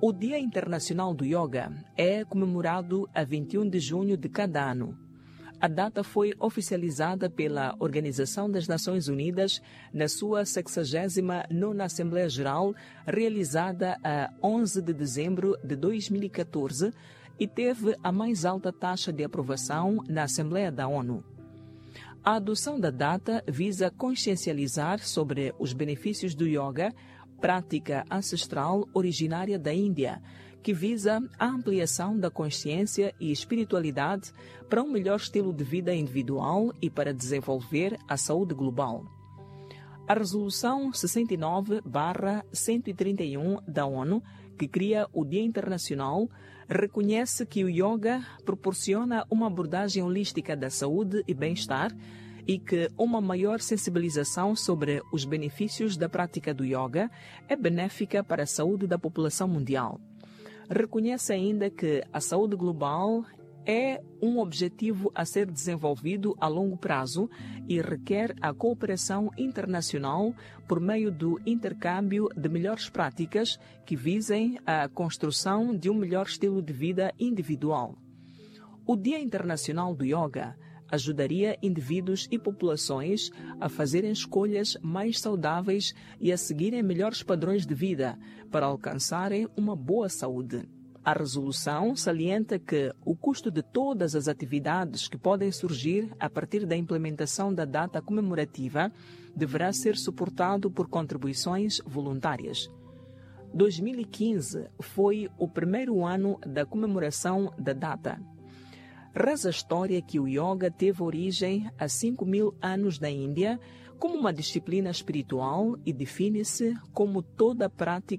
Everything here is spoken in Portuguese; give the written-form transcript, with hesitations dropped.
O Dia Internacional do Yoga é comemorado a 21 de junho de cada ano. A data foi oficializada pela Organização das Nações Unidas na sua 69ª Assembleia Geral, realizada a 11 de dezembro de 2014, e teve a mais alta taxa de aprovação na Assembleia da ONU. A adoção da data visa consciencializar sobre os benefícios do yoga, prática ancestral originária da Índia, que visa a ampliação da consciência e espiritualidade para um melhor estilo de vida individual e para desenvolver a saúde global. A Resolução 69/131 da ONU, que cria o Dia Internacional, reconhece que o yoga proporciona uma abordagem holística da saúde e bem-estar e que uma maior sensibilização sobre os benefícios da prática do yoga é benéfica para a saúde da população mundial. Reconhece ainda que a saúde global é um objetivo a ser desenvolvido a longo prazo e requer a cooperação internacional por meio do intercâmbio de melhores práticas que visem a construção de um melhor estilo de vida individual. O Dia Internacional do Yoga ajudaria indivíduos e populações a fazerem escolhas mais saudáveis e a seguirem melhores padrões de vida para alcançarem uma boa saúde. A resolução salienta que o custo de todas as atividades que podem surgir a partir da implementação da data comemorativa deverá ser suportado por contribuições voluntárias. 2015 foi o primeiro ano da comemoração da data. Reza a história que o yoga teve origem há 5.000 anos na Índia como uma disciplina espiritual e define-se como toda prática